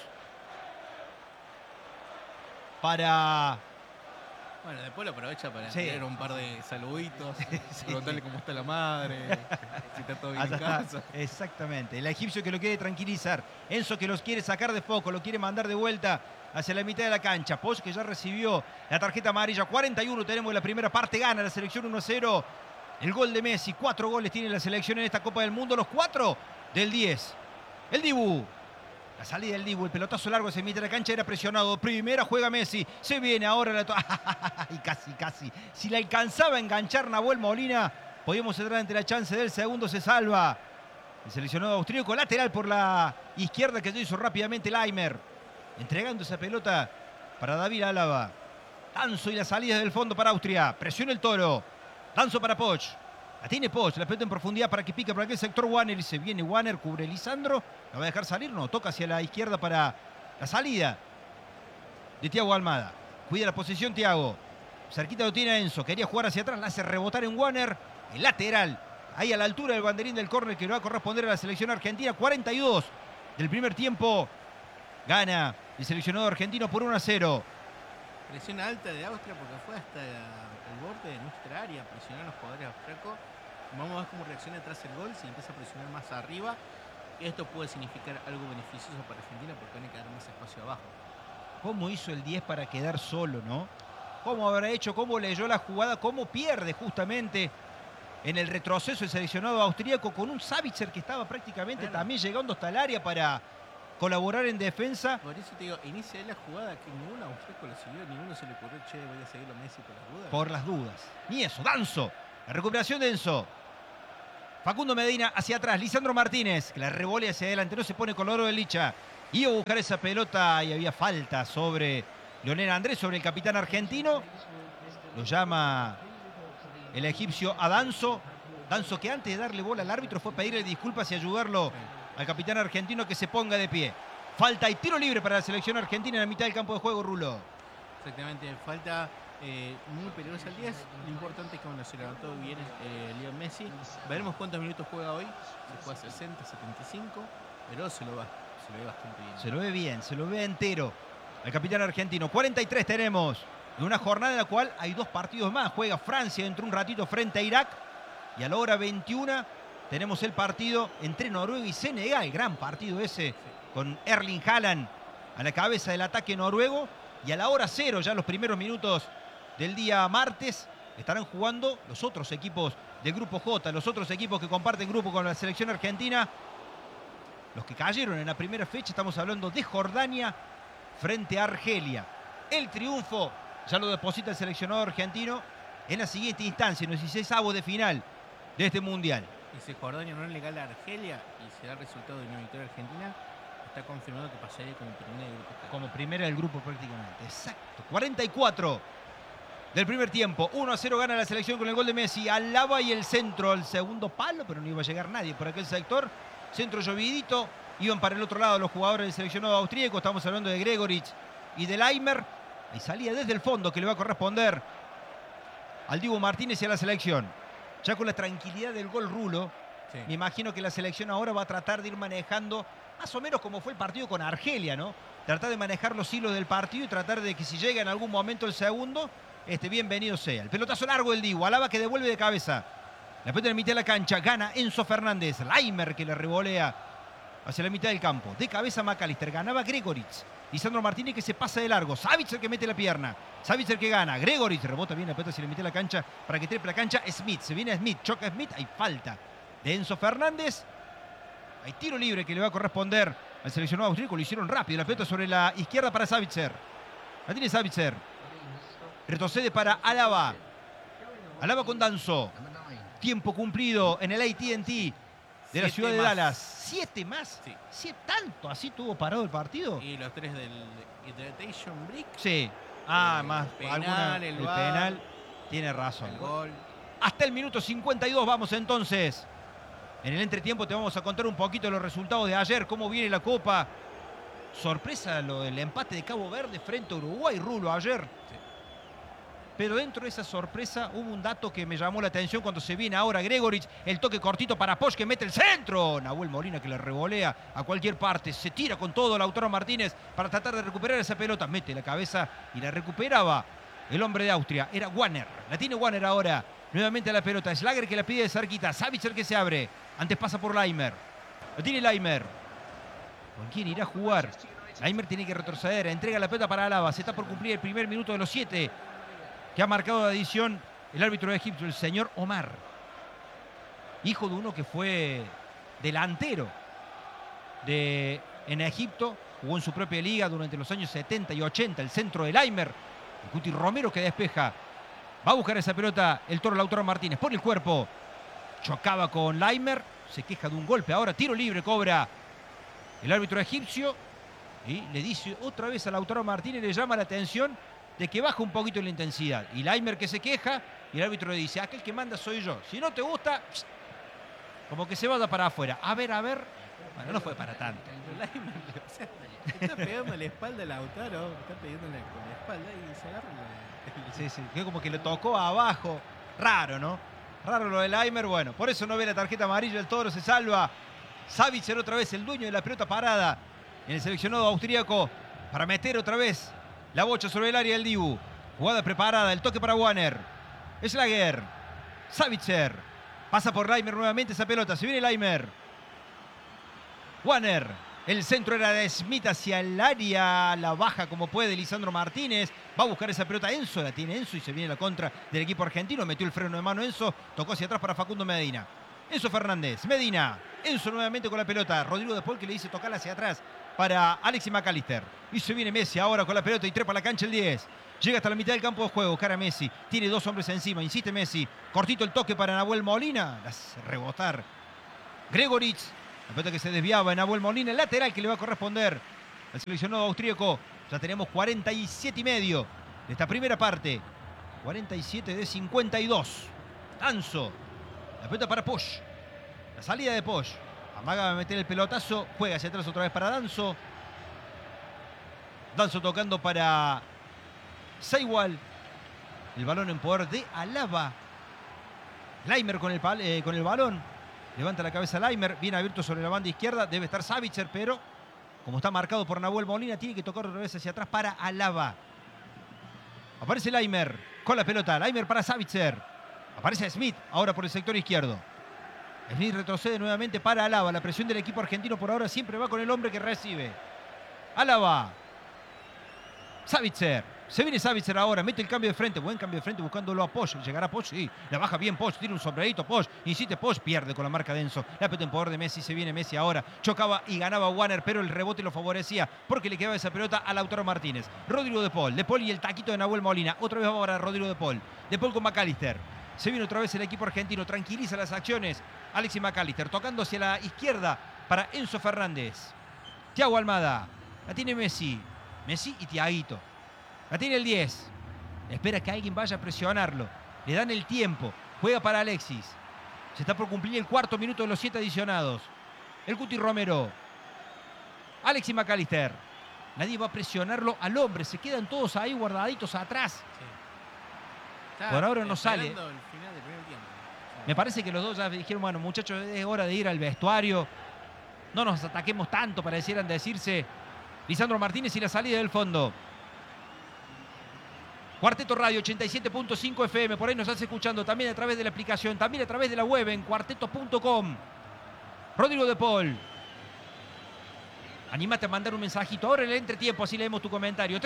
para...
Bueno, después lo aprovecha para
sí,
tirar un par de saluditos,
sí,
preguntarle cómo está la madre, si está todo bien en casa.
Exactamente. El egipcio que lo quiere tranquilizar. Enzo que los quiere sacar de foco, lo quiere mandar de vuelta hacia la mitad de la cancha. Poch, que ya recibió la tarjeta amarilla. 41 tenemos en la primera parte. Gana la selección 1-0. El gol de Messi. 4 goles tiene la selección en esta Copa del Mundo. Los 4 del 10. El Dibu. La salida del Dibu, el pelotazo largo se mete a la cancha, era presionado. Primera juega Messi, se viene ahora la... y casi. Si le alcanzaba a enganchar Nahuel Molina, podíamos entrar ante la chance del segundo, se salva. El seleccionado austríaco, lateral por la izquierda que hizo rápidamente Laimer. Entregando esa pelota para David Álava. Danzo y la salida del fondo para Austria. Presiona el Toro. Danzo para Poch. La tiene Poch, la pelota en profundidad para que pique por aquel sector Wanner. Y se viene Wanner, cubre Lisandro. ¿La va a dejar salir? No, toca hacia la izquierda para la salida de Thiago Almada. Cuida la posición Thiago. Cerquita lo tiene Enzo. Quería jugar hacia atrás, la hace rebotar en Wanner. El lateral, ahí a la altura del banderín del córner que le va a corresponder a la selección argentina. 42 del primer tiempo. Gana el seleccionado argentino por 1-0.
Presión alta de Austria porque fue hasta el borde de nuestra área. Presionó a los jugadores austriacos. Vamos a ver cómo reacciona tras el gol. Si empieza a presionar más arriba, esto puede significar algo beneficioso para Argentina porque van a quedar más espacio abajo.
¿Cómo hizo el 10 para quedar solo, no? ¿Cómo habrá hecho? ¿Cómo leyó la jugada? ¿Cómo pierde justamente en el retroceso el seleccionado austríaco con un Savitzer que estaba prácticamente también llegando hasta el área para colaborar en defensa?
Por eso te digo, inicia la jugada que ningún austríaco lo siguió, ninguno se le ocurrió, che, voy a seguirlo a Messi por las dudas.
Por las dudas. Ni eso, Danzo. La recuperación de Enzo. Facundo Medina hacia atrás. Lisandro Martínez, que la revolea hacia adelante. No se pone colorado el Licha. Iba a buscar esa pelota y había falta sobre Leonel Andrés, sobre el capitán argentino. Lo llama el egipcio a Danzo. Danzo, que antes de darle bola al árbitro fue a pedirle disculpas y ayudarlo al capitán argentino que se ponga de pie. Falta y tiro libre para la selección argentina en la mitad del campo de juego, Rulo.
Exactamente, falta muy peligrosa al 10. Lo importante es que bueno, se levantó bien Leo Messi. Veremos cuántos minutos juega hoy. Se juega 60, 75, pero se lo ve bastante bien.
Se lo ve bien, se lo ve entero al capitán argentino. 43 tenemos en una jornada en la cual hay 2 partidos más. Juega Francia dentro de un ratito frente a Irak. Y a la hora 21 tenemos el partido entre Noruega y Senegal. Gran partido ese, con Erling Haaland a la cabeza del ataque noruego. Y a la hora 0, ya los primeros minutos del día martes, estarán jugando los otros equipos del Grupo J, los otros equipos que comparten grupo con la selección argentina. Los que cayeron en la primera fecha, estamos hablando de Jordania frente a Argelia. El triunfo ya lo deposita el seleccionado argentino en la siguiente instancia, en los 16avos de final de este Mundial.
Y si Jordania no es legal a Argelia y se da el resultado de una victoria argentina, está confirmado que pasaría como primera del grupo.
Como primera del grupo prácticamente, exacto. 44 del primer tiempo. 1-0 gana la selección con el gol de Messi. Alaba y el centro al segundo palo, pero no iba a llegar nadie por aquel sector. Centro llovidito. Iban para el otro lado los jugadores del seleccionado austríaco. Estamos hablando de Gregoritsch y de Laimer. Ahí salía desde el fondo que le va a corresponder al Dibu Martínez y a la selección. Ya con la tranquilidad del gol Rulo, sí. Me imagino que la selección ahora va a tratar de ir manejando más o menos como fue el partido con Argelia, ¿no? Tratar de manejar los hilos del partido y tratar de que si llega en algún momento el segundo, bienvenido sea. El pelotazo largo del Dibu, Alaba que devuelve de cabeza. La pelota en la mitad de la cancha, gana Enzo Fernández. Laimer que le revolea hacia la mitad del campo. De cabeza McAllister, ganaba Gregoritsch. Lisandro Martínez que se pasa de largo. Savitzer que mete la pierna. Savitzer que gana. Gregoritsch rebota bien la pelota hacia la mitad de la cancha para que trepe la cancha. Smith, se viene Smith, choca Smith. Hay falta de Enzo Fernández. Hay tiro libre que le va a corresponder al seleccionado austríaco. Lo hicieron rápido. La pelota sobre la izquierda para Savitzer. La tiene Savitzer. Retrocede para Alaba. Alaba con Danzo. Tiempo cumplido en el AT&T de la ciudad de Dallas. 7 más.
Sí.
7 tanto. ¿Así tuvo parado el partido?
Y los 3 del Hydration Brick.
Sí. Más.
El
penal. Tiene razón.
El gol.
Hasta el minuto 52 vamos entonces. En el entretiempo te vamos a contar un poquito los resultados de ayer, cómo viene la Copa. Sorpresa lo del empate de Cabo Verde frente a Uruguay, Rulo, ayer. Sí. Pero dentro de esa sorpresa hubo un dato que me llamó la atención cuando se viene ahora Gregoritsch. El toque cortito para Posch que mete el centro. Nahuel Molina que le revolea a cualquier parte. Se tira con todo Lautaro Martínez para tratar de recuperar esa pelota. Mete la cabeza y la recuperaba el hombre de Austria. Era Wanner. La tiene Wanner ahora. Nuevamente la pelota. Schlager que la pide de cerquita. Savitzer que se abre. Antes pasa por Laimer. La tiene Laimer. ¿Con quién irá a jugar? Laimer tiene que retroceder. Entrega la pelota para Alaba. Se está por cumplir el primer minuto de los 7 que ha marcado la adición el árbitro de Egipto, el señor Omar. Hijo de uno que fue delantero en Egipto. Jugó en su propia liga durante los años 70 y 80. El centro de Laimer. El Cuti Romero que despeja. Va a buscar esa pelota el toro Lautaro Martínez. Pone el cuerpo. Chocaba con Laimer. Se queja de un golpe. Ahora tiro libre cobra el árbitro egipcio. Y le dice otra vez a Lautaro Martínez. Le llama la atención de que baja un poquito la intensidad. Y Laimer que se queja. Y el árbitro le dice, aquel que manda soy yo. Si no te gusta, como que se vaya para afuera. A ver. Bueno, no fue para tanto.
Laimer, o sea, está pegando la espalda a Lautaro. Está pegándole con la espalda y se agarra
Sí. Que como que le tocó abajo. Raro, ¿no? Raro lo de Laimer. Bueno, por eso no ve la tarjeta amarilla. El toro se salva. Savitzer otra vez, el dueño de la pelota parada en el seleccionado austríaco para meter otra vez la bocha sobre el área del Dibu. Jugada preparada, el toque para Wanner. Schlager. Savitzer. Pasa por Laimer nuevamente esa pelota. Se viene Laimer. Wanner. El centro era de Smith hacia el área. La baja como puede Lisandro Martínez. Va a buscar esa pelota Enzo. La tiene Enzo y se viene la contra del equipo argentino. Metió el freno de mano Enzo. Tocó hacia atrás para Facundo Medina. Enzo Fernández. Medina. Enzo nuevamente con la pelota. Rodrigo de Paul que le dice tocarla hacia atrás. para Alexis McAllister. Y se viene Messi ahora con la pelota y trepa a la cancha el 10. Llega hasta la mitad del campo de juego, cara Messi. Tiene 2 hombres encima, insiste Messi. Cortito el toque para Nahuel Molina. Las rebotar Gregoritsch. La pelota que se desviaba en Nahuel Molina, el lateral que le va a corresponder al seleccionado austríaco. Ya tenemos 47 y medio de esta primera parte. 47 de 52. Danso. La pelota para Posch. La salida de Posch. Amaga a meter el pelotazo. Juega hacia atrás otra vez para Danso. Danso tocando para Seiwald. El balón en poder de Alaba. Laimer con el balón. Levanta la cabeza Laimer. Bien abierto sobre la banda izquierda. Debe estar Savitzer, pero como está marcado por Nahuel Molina, tiene que tocar otra vez hacia atrás para Alaba. Aparece Laimer con la pelota. Laimer para Savitzer. Aparece Smith ahora por el sector izquierdo. Smith retrocede nuevamente para Alaba. La presión del equipo argentino por ahora siempre va con el hombre que recibe. Alaba. Savitzer. Se viene Savitzer ahora. Mete el cambio de frente. Buen cambio de frente buscándolo a Posch. Llegará Posch. Sí. La baja bien Posch. Tiene un sombrerito Posch. Insiste Posch. Pierde con la marca Denso. La pelota en poder de Messi. Se viene Messi ahora. Chocaba y ganaba Warner. Pero el rebote lo favorecía porque le quedaba esa pelota a Lautaro Martínez. Rodrigo de Paul. De Paul y el taquito de Nahuel Molina. Otra vez va ahora Rodrigo de Paul. De Paul con McAllister. Se viene otra vez el equipo argentino. Tranquiliza las acciones. Alexis McAllister tocando hacia la izquierda para Enzo Fernández. Thiago Almada. La tiene Messi. Messi y Thiaguito. La tiene el 10. Espera que alguien vaya a presionarlo. Le dan el tiempo. Juega para Alexis. Se está por cumplir el 4º minuto de los 7 adicionados. El Cuti Romero. Alexis McAllister. Nadie va a presionarlo al hombre. Se quedan todos ahí guardaditos atrás.
Sí.
Por ahora no sale.
El final del primer tiempo.
Me parece que los dos ya dijeron, bueno, muchachos, es hora de ir al vestuario. No nos ataquemos tanto, parecieran decirse Lisandro Martínez y la salida del fondo. Cuarteto Radio 87.5 FM, por ahí nos estás escuchando también a través de la aplicación, también a través de la web en cuarteto.com. Rodrigo de Paul. Anímate a mandar un mensajito ahora en el entretiempo, así leemos tu comentario.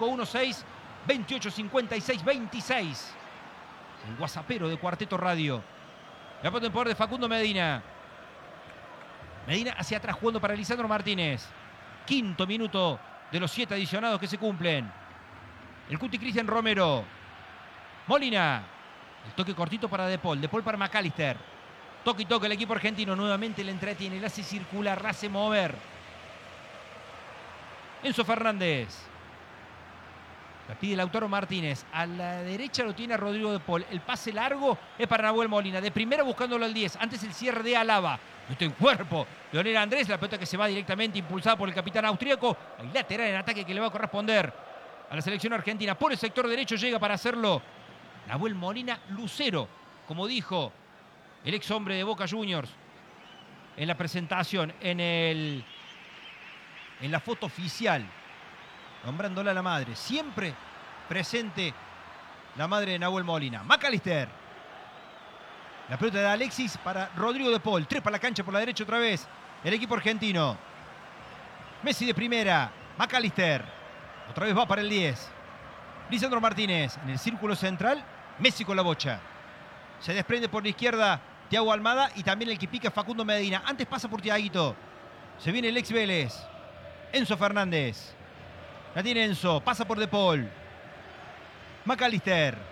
3516-2856-26. El whatsappero de Cuarteto Radio. La pelota en poder de Facundo Medina. Medina hacia atrás jugando para Lisandro Martínez. 5º minuto de los 7 adicionados que se cumplen. El Cuti Cristian Romero. Molina. El toque cortito para De Paul. De Paul para McAllister. Toque y toque el equipo argentino. Nuevamente le entretiene, le hace circular, le hace mover. Enzo Fernández. La pide Lautaro Martínez. A la derecha lo tiene a Rodrigo de Paul. El pase largo es para Nahuel Molina. De primera buscándolo al 10. Antes el cierre de Alaba. Mete en cuerpo Leonel Andrés. La pelota que se va directamente impulsada por el capitán austríaco. El lateral en ataque que le va a corresponder a la selección argentina. Por el sector derecho llega para hacerlo Nahuel Molina Lucero. Como dijo el ex hombre de Boca Juniors en la presentación, en la foto oficial, nombrándola a la madre. Siempre presente la madre de Nahuel Molina. McAllister. La pelota de Alexis para Rodrigo de Paul. Trepa la cancha por la derecha otra vez el equipo argentino. Messi de primera. McAllister. Otra vez va para el 10. Lisandro Martínez en el círculo central. Messi con la bocha. Se desprende por la izquierda Thiago Almada y también el que pica Facundo Medina. Antes pasa por Thiaguito. Se viene el ex Vélez. Enzo Fernández. La tiene Enzo. Pasa por De Paul. McAllister.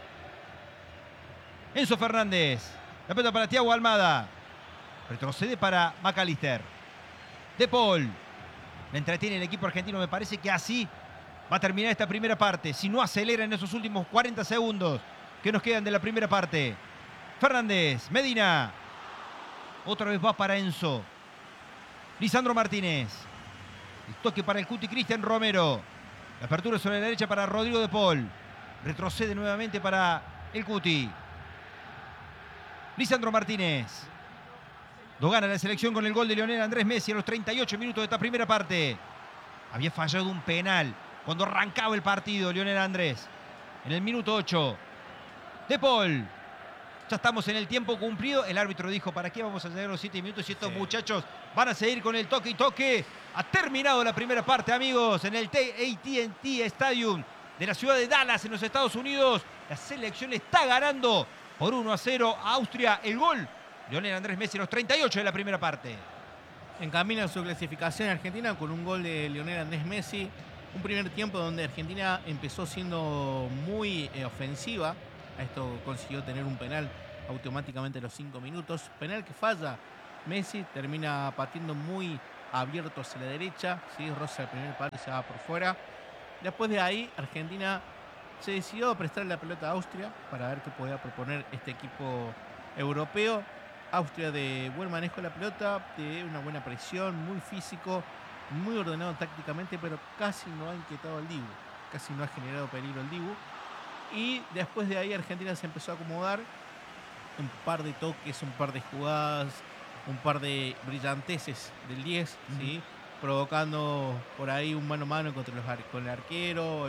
Enzo Fernández. La pelota para Thiago Almada. Retrocede para McAllister. De Paul. La entretiene el equipo argentino. Me parece que así va a terminar esta primera parte. Si no acelera en esos últimos 40 segundos que nos quedan de la primera parte. Fernández. Medina. Otra vez va para Enzo. Lisandro Martínez. El toque para el Cuti Cristian Romero. La apertura sobre la derecha para Rodrigo de Paul. Retrocede nuevamente para el Cuti. Lisandro Martínez. Lo gana la selección con el gol de Lionel Andrés Messi a los 38 minutos de esta primera parte. Había fallado un penal cuando arrancaba el partido Lionel Andrés. En el minuto 8. De Paul. Ya estamos en el tiempo cumplido. El árbitro dijo, ¿para qué vamos a llegar a los 7 minutos si estos muchachos van a seguir con el toque y toque? Ha terminado la primera parte, amigos, en el AT&T Stadium de la ciudad de Dallas, en los Estados Unidos. La selección está ganando por 1-0 a Austria. El gol, Lionel Andrés Messi, a los 38 de la primera parte.
Encamina su clasificación Argentina con un gol de Lionel Andrés Messi. Un primer tiempo donde Argentina empezó siendo muy ofensiva. A esto consiguió tener un penal automáticamente a los 5 minutos. Penal que falla. Messi termina pateando muy abierto hacia la derecha. ¿Sí? Roza el primer palo y se va por fuera. Después de ahí, Argentina se decidió a prestar la pelota a Austria para ver qué podía proponer este equipo europeo. Austria de buen manejo de la pelota, de una buena presión, muy físico, muy ordenado tácticamente, pero casi no ha inquietado al Dibu, casi no ha generado peligro al Dibu. Y después de ahí Argentina se empezó a acomodar, un par de toques, un par de jugadas, un par de brillanteces del 10, ¿sí? Provocando por ahí un mano a mano con el arquero,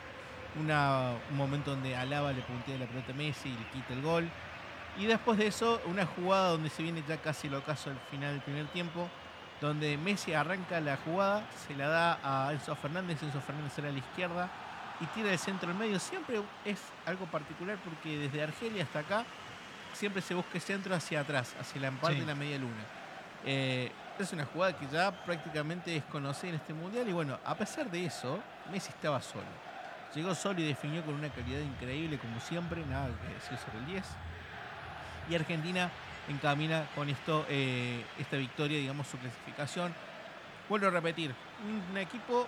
un momento donde Alaba le puntea la pelota a Messi y le quita el gol. Y después de eso, una jugada donde se viene ya casi el ocaso al final del primer tiempo, donde Messi arranca la jugada, se la da a Enzo Fernández era a la izquierda y tira el centro al medio. Siempre es algo particular porque desde Argelia hasta acá siempre se busca el centro hacia atrás, hacia la parte de la media luna. Es una jugada que ya prácticamente es conocida en este mundial y bueno, a pesar de eso, Messi estaba solo. Llegó solo y definió con una calidad increíble como siempre, nada que decir sobre el 10. Y Argentina encamina con esto esta victoria, digamos, su clasificación. Vuelvo a repetir, un equipo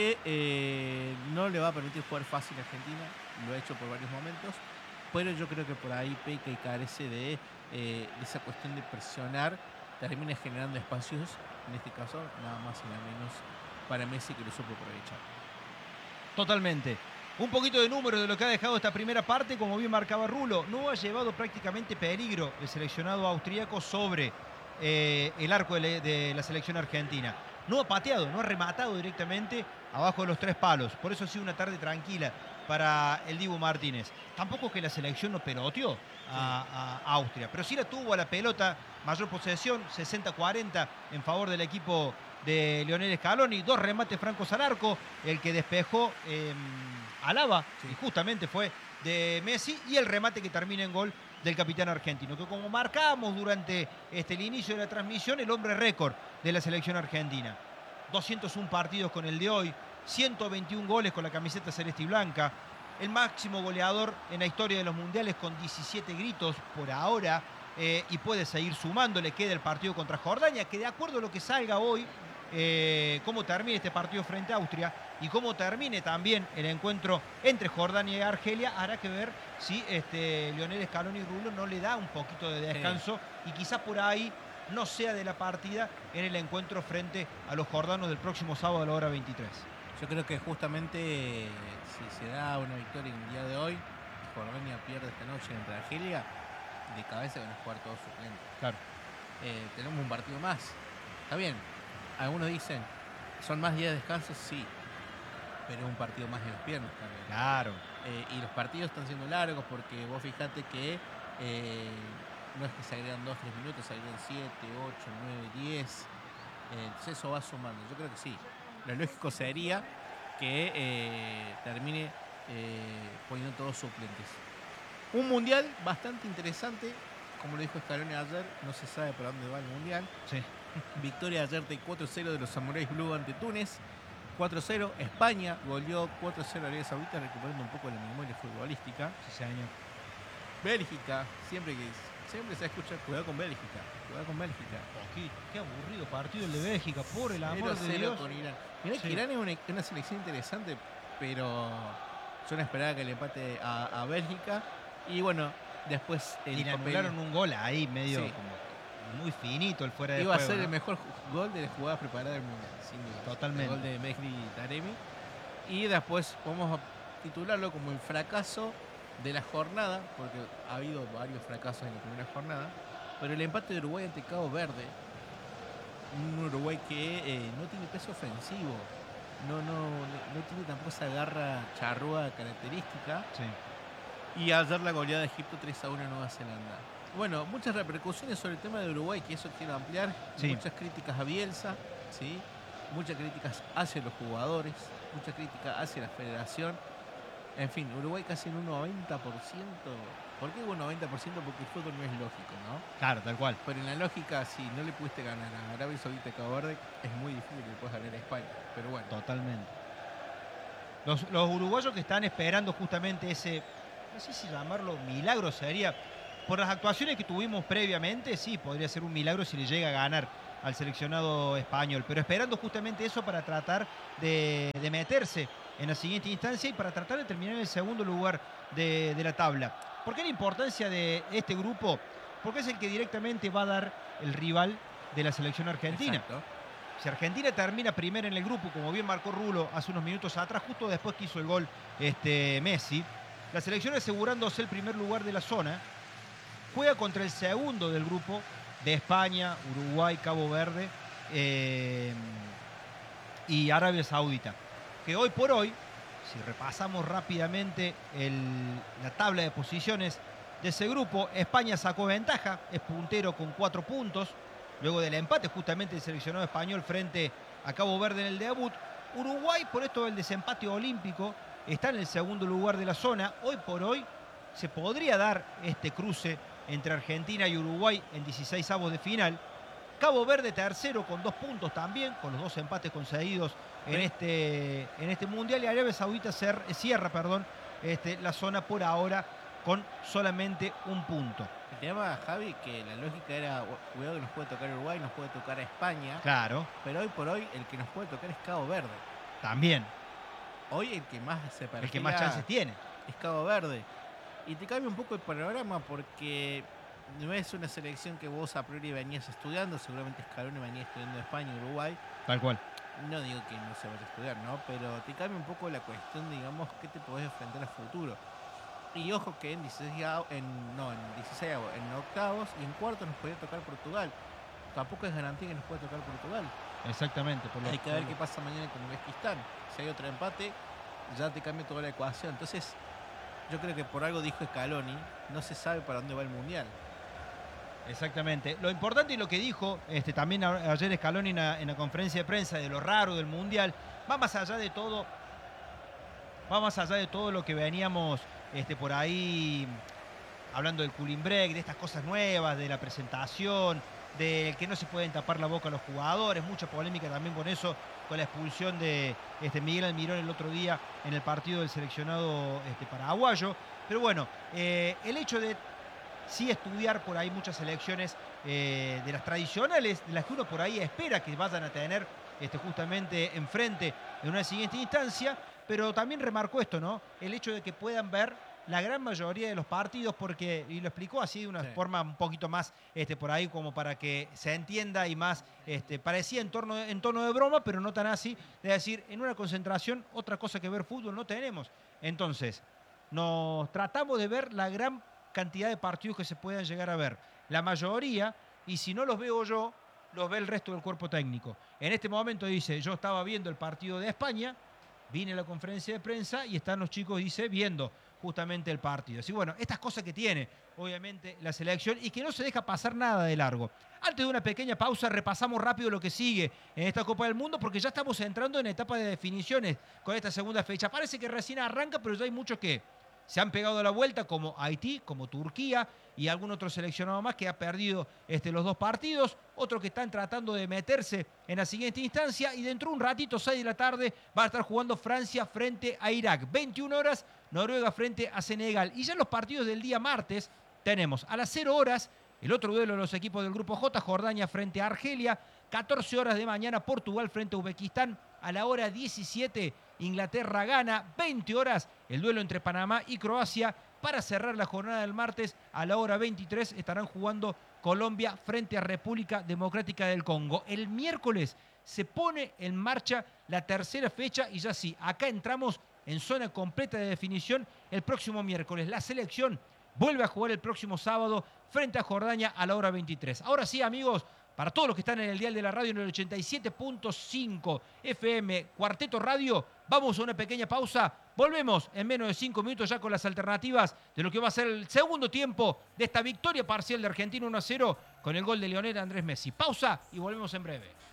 que no le va a permitir jugar fácil a Argentina, lo ha hecho por varios momentos, pero yo creo que por ahí peca y carece de esa cuestión de presionar, termina generando espacios, en este caso, nada más y nada menos para Messi, que lo supo aprovechar.
Totalmente. Un poquito de números de lo que ha dejado esta primera parte, como bien marcaba Rulo. No ha llevado prácticamente peligro el seleccionado austríaco sobre el arco de la selección argentina. No ha pateado, no ha rematado directamente abajo de los 3 palos. Por eso ha sido una tarde tranquila para el Dibu Martínez. Tampoco es que la selección no peloteó a Austria, pero sí la tuvo a la pelota, mayor posesión, 60-40 en favor del equipo de Lionel Scaloni. 2 remates francos al arco, el que despejó Alaba, y justamente fue de Messi, y el remate que termina en gol del capitán argentino, que como marcábamos durante el inicio de la transmisión, el hombre récord de la selección argentina. 201 partidos con el de hoy, 121 goles con la camiseta celeste y blanca, el máximo goleador en la historia de los mundiales con 17 gritos por ahora, y puede seguir sumando. Le queda el partido contra Jordania, que de acuerdo a lo que salga hoy, cómo termine este partido frente a Austria y cómo termine también el encuentro entre Jordania y Argelia, hará que ver si Lionel Scaloni y Rulo no le da un poquito de descanso y quizás por ahí no sea de la partida en el encuentro frente a los jordanos del próximo sábado a la hora 23.
Yo creo que justamente si se da una victoria en el día de hoy, Jordania pierde esta noche entre Argelia, de cabeza van a jugar todos suplentes.
Claro.
Tenemos un partido más. Está bien. Algunos dicen, ¿son más días de descanso? Sí. Pero es un partido más de los viernes también.
Claro.
Y los partidos están siendo largos porque vos fijate que no es que se agregan 2-3 minutos, se agregan 7, 8, 9, 10. Entonces eso va sumando. Yo creo que sí. Lo lógico sería que termine poniendo todos suplentes. Un mundial bastante interesante. Como lo dijo Scaloni ayer, no se sabe por dónde va el mundial.
Sí.
Victoria ayer de 4-0 de los Samuráis Blue ante Túnez. 4-0. España goleó 4-0 a Arabia Saudita, recuperando un poco la memoria futbolística.
Sí, señor.
Bélgica, siempre se escucha, cuidado con Bélgica. Cuidado con Bélgica.
Qué aburrido partido el de Bélgica, por el amor de
0-0
Dios.
con Irán. Mirá que Irán es una selección interesante, pero yo no esperaba que le empate a Bélgica. Y bueno, después
Y le anularon un gol ahí, medio como muy finito el fuera de
juego. Iba a ser
¿no?
el mejor gol de la jugada preparada del mundial, sin duda.
Totalmente.
El gol de Mehdi Taremi. Y después vamos a titularlo como el fracaso de la jornada, porque ha habido varios fracasos en la primera jornada. Pero el empate de Uruguay ante Cabo Verde, un Uruguay que no tiene peso ofensivo, no tiene tampoco esa garra charrúa característica.
Sí.
Y ayer la goleada de Egipto 3-1 en Nueva Zelanda. Bueno, muchas repercusiones sobre el tema de Uruguay, que eso quiero ampliar.
Sí.
Muchas críticas a Bielsa, ¿sí? Muchas críticas hacia los jugadores, muchas críticas hacia la federación. En fin, Uruguay casi en un 90% ¿Por qué un 90%? Porque el fútbol no es lógico, ¿no?
Claro, tal cual.
Pero en la lógica, si no le pudiste ganar a Arabia Saudita y Cabo Verde, es muy difícil que le puedas ganar a España. Pero bueno.
Totalmente. Los uruguayos que están esperando justamente ese, no sé si llamarlo milagro sería, por las actuaciones que tuvimos previamente, sí, podría ser un milagro si le llega a ganar al seleccionado español, pero esperando justamente eso para tratar de meterse en la siguiente instancia y para tratar de terminar en el segundo lugar de la tabla. ¿Por qué la importancia de este grupo? Porque es el que directamente va a dar el rival de la selección argentina.
Exacto.
Si Argentina termina primera en el grupo, como bien marcó Rulo hace unos minutos atrás, justo después que hizo el gol Messi, la selección asegurándose el primer lugar de la zona, juega contra el segundo del grupo de España, Uruguay, Cabo Verde y Arabia Saudita. Que hoy por hoy, si repasamos rápidamente la tabla de posiciones de ese grupo, España sacó ventaja, es puntero con 4 puntos. Luego del empate justamente del seleccionado español frente a Cabo Verde en el debut. Uruguay, por esto del desempate olímpico, está en el segundo lugar de la zona. Hoy por hoy se podría dar este cruce entre Argentina y Uruguay en 16avos de final. Cabo Verde tercero con 2 puntos también, con los 2 empates conseguidos en este Mundial. Y Arabia Saudita cierra la zona por ahora con solamente 1 punto.
El tema, Javi, que la lógica era, cuidado que nos puede tocar Uruguay, nos puede tocar a España.
Claro.
Pero hoy por hoy el que nos puede tocar es Cabo Verde.
También.
Hoy el que más se perfila,
el que más chances tiene
es Cabo Verde. Y te cambia un poco el panorama porque no es una selección que vos a priori venías estudiando. Seguramente Scaloni venía estudiando España y Uruguay.
Tal cual.
No digo que no se vaya a estudiar, ¿no? Pero te cambia un poco la cuestión, digamos, qué te podés enfrentar a futuro. Y ojo que en 16avos, en octavos y en cuartos nos podía tocar Portugal. Tampoco es garantía que nos pueda tocar Portugal.
Exactamente.
Hay que ver qué pasa mañana con Uzbekistán. Si hay otro empate, ya te cambia toda la ecuación. Entonces, yo creo que por algo dijo Scaloni, no se sabe para dónde va el Mundial.
Exactamente. Lo importante y lo que dijo también ayer Scaloni en la conferencia de prensa de lo raro del Mundial, va más allá de todo lo que veníamos por ahí hablando del cooling break, de estas cosas nuevas, de la presentación, de que no se pueden tapar la boca a los jugadores, mucha polémica también con eso, con la expulsión de Miguel Almirón el otro día en el partido del seleccionado paraguayo. Pero bueno, el hecho de sí estudiar por ahí muchas selecciones de las tradicionales, de las que uno por ahí espera que vayan a tener justamente enfrente en una siguiente instancia, pero también remarcó esto, ¿no? El hecho de que puedan ver la gran mayoría de los partidos, porque, y lo explicó así de una forma un poquito más por ahí como para que se entienda y más, parecía en tono de broma, pero no tan así, de decir, en una concentración otra cosa que ver fútbol no tenemos. Entonces, nos tratamos de ver la gran cantidad de partidos que se puedan llegar a ver. La mayoría, y si no los veo yo, los ve el resto del cuerpo técnico. En este momento dice, yo estaba viendo el partido de España, vine a la conferencia de prensa y están los chicos, dice, viendo justamente el partido. Así bueno, estas cosas que tiene, obviamente, la selección y que no se deja pasar nada de largo. Antes de una pequeña pausa, repasamos rápido lo que sigue en esta Copa del Mundo porque ya estamos entrando en etapa de definiciones con esta segunda fecha. Parece que recién arranca, pero ya hay muchos que se han pegado la vuelta, como Haití, como Turquía y algún otro seleccionado más que ha perdido los 2 partidos. Otros que están tratando de meterse en la siguiente instancia. Y dentro de un ratito, 6 de la tarde, va a estar jugando Francia frente a Irak. 21 horas, Noruega frente a Senegal. Y ya en los partidos del día martes tenemos a las 0 horas el otro duelo de los equipos del Grupo J, Jordania frente a Argelia. 14 horas de mañana, Portugal frente a Uzbekistán. A la hora 17, Inglaterra gana. 20 horas, el duelo entre Panamá y Croacia. Para cerrar la jornada del martes, a la hora 23, estarán jugando Colombia frente a República Democrática del Congo. El miércoles se pone en marcha la tercera fecha y ya sí, acá entramos en zona completa de definición el próximo miércoles. La selección vuelve a jugar el próximo sábado frente a Jordania a la hora 23. Ahora sí, amigos, para todos los que están en el dial de la radio en el 87.5 FM Cuarteto Radio, vamos a una pequeña pausa. Volvemos en menos de 5 minutos ya con las alternativas de lo que va a ser el segundo tiempo de esta victoria parcial de Argentina 1-0 con el gol de Lionel Andrés Messi. Pausa y volvemos en breve.